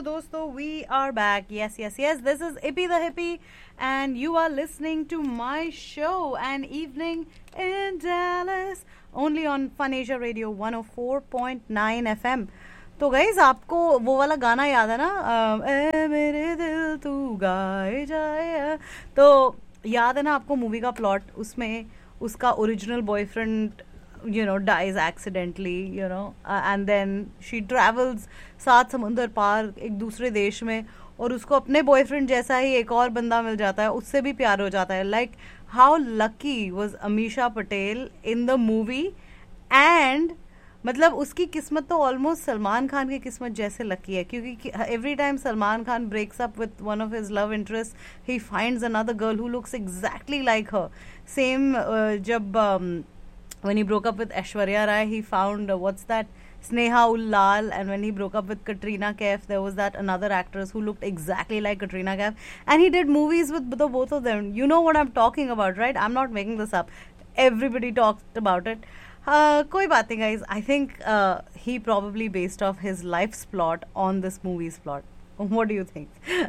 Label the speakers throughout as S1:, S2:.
S1: dosto, we are back. Yes, yes, yes. This is Ippy the Hippie, and you are listening to my show, An Evening in Dallas, only on Fun Asia Radio 104.9 FM. तो guys आपको वो वाला गाना याद है ना, ए मेरे दिल तू गाए जाए, तो याद है ना आपको मूवी का प्लॉट? उसमें उसका original boyfriend dies accidentally, and then she travels सात समुंदर पार एक दूसरे देश में, और उसको अपने बॉयफ्रेंड जैसा ही एक और बंदा मिल जाता है, उससे भी प्यार हो जाता है. Like how lucky was Amisha Patel in the movie. And मतलब उसकी किस्मत तो ऑलमोस्ट सलमान खान की किस्मत जैसे लकी है, क्योंकि every time Salman Khan breaks up with one of his love interest, he finds another girl who looks exactly like her. Same जब when he broke up with Aishwarya Rai, he found what's that, Sneha Ullal, and when he broke up with Katrina Kaif, there was that another actress who looked exactly like Katrina Kaif, and he did movies with the both of them. You know what I'm talking about, right? I'm not making this up. Everybody talked about it. Koi baat nahi, guys. I think he probably based off his life's plot on this movie's plot. What do you think?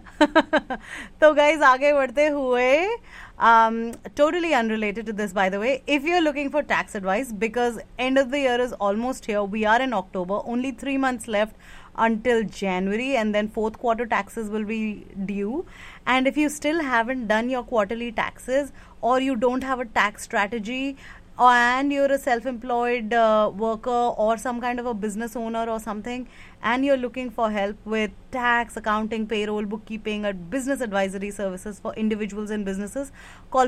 S1: So guys, आगे बढ़ते हुए, totally unrelated to this, by the way, if you're looking for tax advice, because end of the year is almost here, we are in October, only 3 months left until January, and then fourth quarter taxes will be due. And if you still haven't done your quarterly taxes, or you don't have a tax strategy, and you're a self-employed worker or some kind of a business owner or something, and you're looking for help with tax, accounting, payroll, bookkeeping, or business advisory services for individuals and businesses, call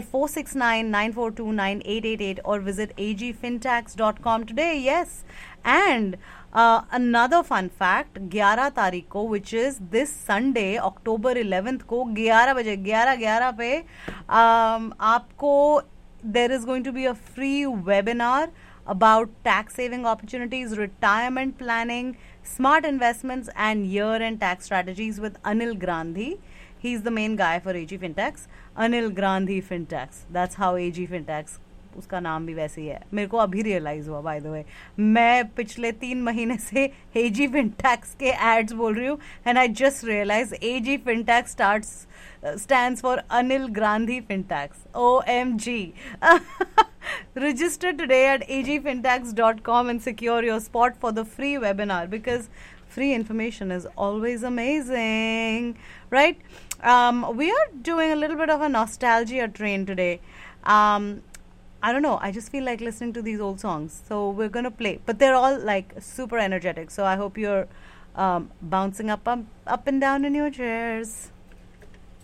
S1: 469-942-9888 or visit agfintax.com today. Yes. And another fun fact, 11 तारीख को, which is this Sunday, October 11th को 11 बजे 11 पे आपको there is going to be a free webinar about tax saving opportunities, retirement planning, smart investments, and year-end tax strategies with Anil Grandhi. He's the main guy for AG Fintax. Anil Grandhi Fintax. That's how AG Fintax, उसका नाम भी वैसे ही है. मेरे को अभी realise हुआ, by the way, मैं पिछले 3 महीने से एजी फिनटैक्स के एड्स बोल रही हूँ, and I just realise AG फिनटैक्स stands for Anil Grandhi Fintax. OMG. Register today at agfintax.com and secure your spot for the free webinar, because free information is always amazing, right? We are doing a little bit of a nostalgia train today. I don't know, I just feel like listening to these old songs, so we're going to play, but they're all like super energetic, so I hope you're bouncing up and down in your chairs.